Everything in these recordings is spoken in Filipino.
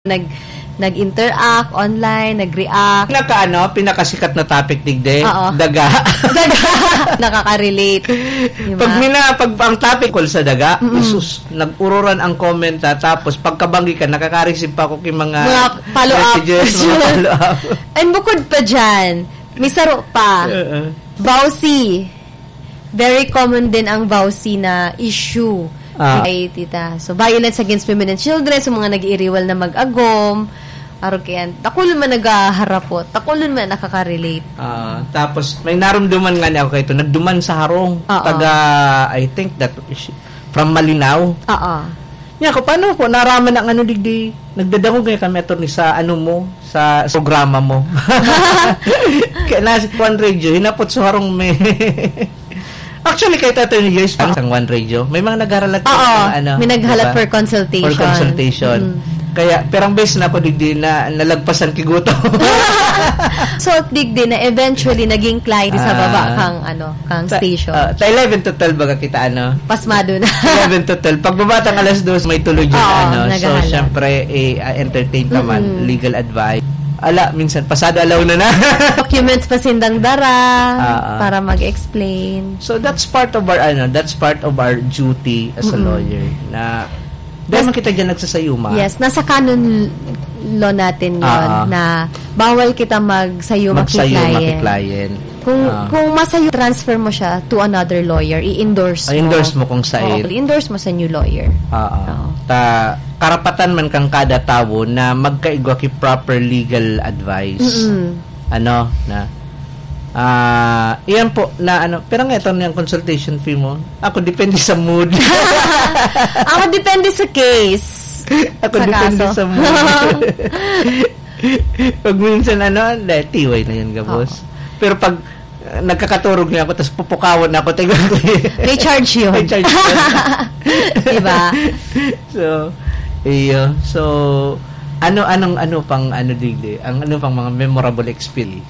nag-interact online, nag-react. Pinakasikat na topic digde, Oo. daga. Nakaka-relate. Diba? Pag ang topic ko sa daga, isus, nag-ururan ang comment tapos pagkabanggi ka, nakaka-receive pa ako mga follow-up messages, mga follow-up. And bukod pa dyan, may saro pa. Vowsy. Very common din ang vowsy na issue. Kay tita. So, violence against women and children, so mga nag-iiriwal na mag-agom, arukian. Takulun man nag-harapot. Takulun man nakaka-relate. Tapos, may naramdaman nga niya ako kayo. Nagduman sa harong. I think that from Malinaw. Niya ko, paano po? Naraman ang digdi. Nagdadangog ngayon kami ito sa sa programa mo. Kaya nasa One Radio, hinapot sa harong may... Actually, kahit ito yung years pa sa One Radio, may mga nag-haralat may naghalat diba? For consultation. Kaya, perang base na ako digdi na nalagpasan kiguto. So, digdi na eventually naging client sa baba kang station. 11 to 12 baga kita, Pasmado na. 11 to 12. Pagbabatang alas 2, may tuloy yun, So, syempre, entertain naman, legal advice. Minsan, pasado alaw na. Documents pa sindang dara para mag-explain. So, that's part of our duty as a lawyer na dahil kita dyan nagsasayuma. Yes, nasa canon law natin yun na bawal kita magsayuma kay-client. Kung masayo, transfer mo siya to another lawyer, i-endorse mo. I-endorse mo kung sa'yo. I-endorse mo sa new lawyer. Karapatan man kang kada tao na magkaigwa ki proper legal advice. Iyan po na pero nga ito na yung consultation fee mo. Ako depende sa mood. Ako depende sa case. Ako depende sa mood. Pag minsan tiway na yun gabos. Pero pag nagkakaturog niya ako, tapos pupukawan na ako, may charge yun. May charge yun. Diba? So, ano pang digdi? Ang pang mga memorable experience?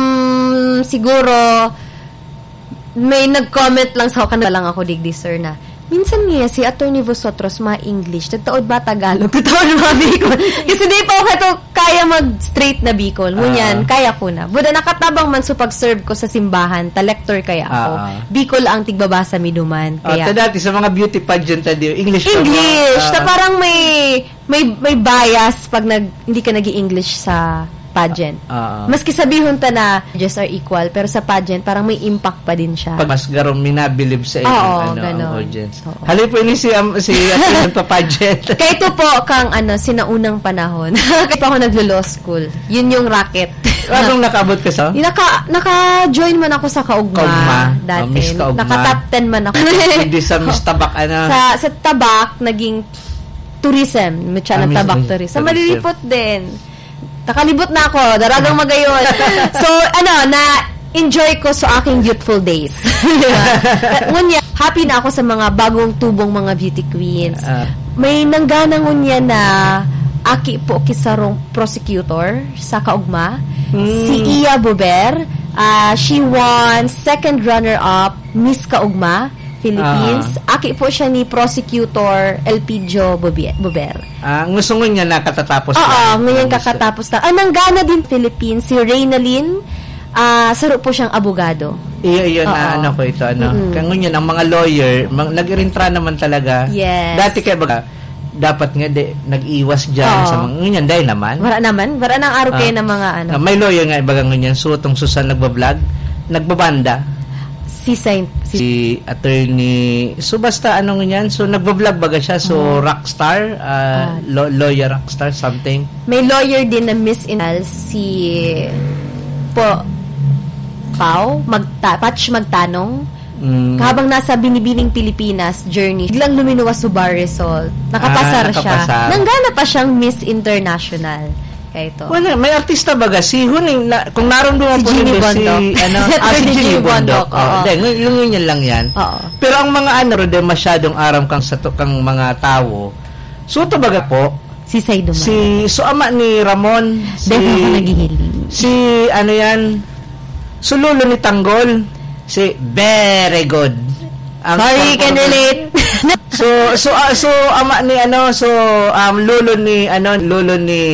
Siguro, may nag-comment lang sa akin lang ako digdi, sir, na minsan niya si Attorney Vosotros ma-English, tataod ba Tagalog, tataod mga Bicol. Kasi di pa ako ito kaya mag-straight na Bicol. Ngunyan, kaya ko na. Buda nakatabang man so pag-serve ko sa simbahan, talektor kaya ako. Bicol ang tigbabasa miduman. Kaya dati sa mga beauty pageant English. Ta parang may bias pag hindi ka nag-i-English sa pageant. Maski sabihon ta na just are equal, pero sa pageant parang may impact pa din siya. Pag mas garong minabilib sa ang audience. Hali po ini si ating pa-pageant. Kaya ito po kang sinaunang panahon. Kaya pa ako naglo-law school. Yun yung racket. Anong nakaabot ka sa? Naka-join man ako sa Kaugma dati. Miss Kaugma. Naka-top 10 man ako. Hindi sa Miss Tabak Sa Tabak naging tourism. Mitya ng Tabak tourism. Sa malilipot din. Nakalibot na ako. Daragang magayon. So, na-enjoy ko sa aking youthful days. Ngunya, happy na ako sa mga bagong tubong mga beauty queens. May nanggana ngunya na aki po kisarong prosecutor sa Kaugma. Si Iya Bober. She won second runner-up Miss Kaugma Philippines. Aki po siya ni Prosecutor Elpidio Bober. Gusto niya nakatatapos na. Oo, ngayon kakatapos na. Nanggana din Philippines, si Reynalyn. Saro po siyang abogado. Iyon na ko ito. Kaya ngayon, ang mga lawyer, nag-irintra naman talaga. Yes. Dati kaya dapat nga nag-iwas dyan sa mga ganyan dahil naman. Wala nang araw kayo ng mga may lawyer nga ibaga ganyan, sutong Susan nagbablog, nagbabanda. Si attorney, so basta ganyan, so nagbablog baga siya, so rockstar, lawyer rockstar, something. May lawyer din na Miss Inal, si Pau, Patch Magtanong. Habang nasa Binibining Pilipinas journey, biglang luminuwas sa bar result. Nakapasar siya. Nanggana pa siyang Miss International. Kaya ito. Wala, may artista baga si Huning, kung naramdaman po nito si Ginny Bondok. Yung lang yan. Pero ang mga masyadong aram kang mga tao. So ito baga po, si Sayduman. So ama ni Ramon, si Sululo ni Tanggol. Si very good. Sorry, can relate. So ama ni lolo ni